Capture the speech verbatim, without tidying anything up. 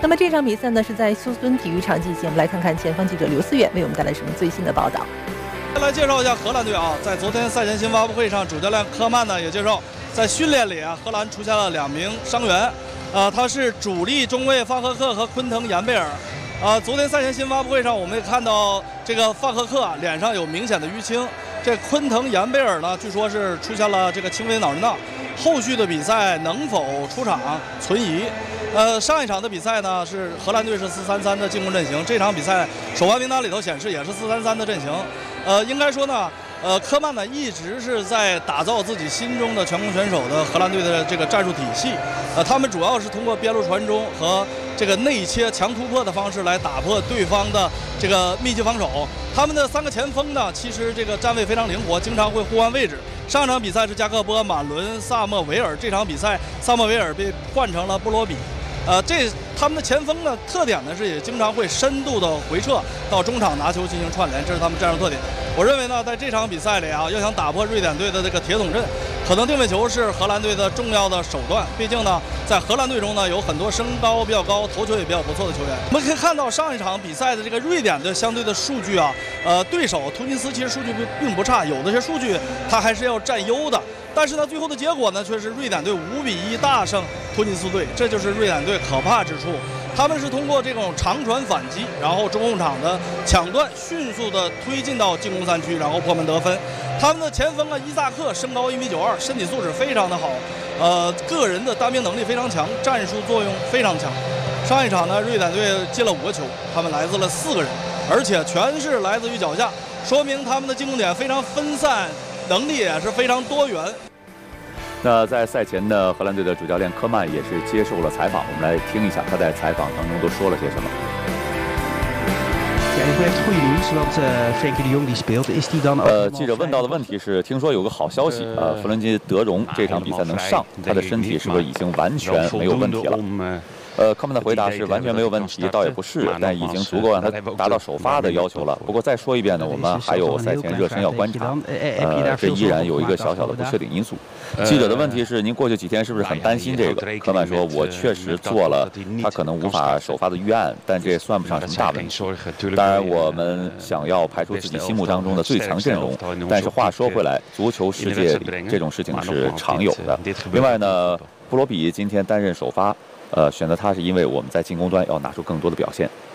那么这场比赛呢是在休斯敦体育场进行，我们来看看前方记者刘思远为我们带来什么最新的报道。 来介绍一下荷兰队啊，在昨天赛前新发布会上，主教练科曼呢也介绍，在训练里啊，荷兰出现了两名伤员，呃，他是主力中卫范赫克和昆腾延贝尔。呃，昨天赛前新发布会上，我们也看到这个范赫克啊脸上有明显的淤青，这昆腾延贝尔呢，据说是出现了这个轻微脑震荡，后续的比赛能否出场存疑。呃，上一场的比赛呢是荷兰队是四三三的进攻阵型，这场比赛首发名单里头显示也是四三三的阵型。呃，应该说呢，呃，科曼呢一直是在打造自己心中的全攻全守的荷兰队的这个战术体系。呃，他们主要是通过边路传中和这个内切强突破的方式来打破对方的这个密集防守。他们的三个前锋呢，其实这个站位非常灵活，经常会互换位置。上场比赛是加克波、马伦、萨莫维尔，这场比赛萨莫维尔被换成了波罗比。呃，这他们的前锋呢，特点呢是也经常会深度的回撤到中场拿球进行串联，这是他们战术特点。我认为呢，在这场比赛里啊，要想打破瑞典队的这个铁桶阵，可能定位球是荷兰队的重要的手段。毕竟呢，在荷兰队中呢，有很多身高比较高、头球也比较不错的球员。我们可以看到上一场比赛的这个瑞典队相对的数据啊，呃，对手突尼斯其实数据并不差，有的些数据他还是要占优的。但是呢，最后的结果呢，却是瑞典队五比一大胜突尼斯队，这就是瑞典队可怕之处。他们是通过这种长传反击，然后中后场的抢断，迅速的推进到进攻三区，然后破门得分。他们的前锋啊，伊萨克身高一米九二，身体素质非常的好，呃，个人的单兵能力非常强，战术作用非常强。上一场呢，瑞典队进了五个球，他们来自了四个人，而且全是来自于脚下，说明他们的进攻点非常分散。能力也是非常多元。 那在赛前呢，荷兰队的主教练科曼也是接受了采访，我们来听一下他在采访当中都说了些什么。呃，记者问到的问题是，听说有个好消息，呃，弗伦基德容这场比赛能上，他的身体是不是已经完全没有问题了？呃，科曼的回答是完全没有问题，倒也不是，但已经足够让他达到首发的要求了。不过再说一遍呢，我们还有赛前热身要观察，呃，这依然有一个小小的不确定因素。记者的问题是，您过去几天是不是很担心这个？科曼说，我确实做了他可能无法首发的预案，但这算不上什么大问题。当然，我们想要排出自己心目当中的最强阵容，但是话说回来，足球世界里这种事情是常有的。另外呢，布罗比今天担任首发。呃，选择他是因为我们在进攻端要拿出更多的表现。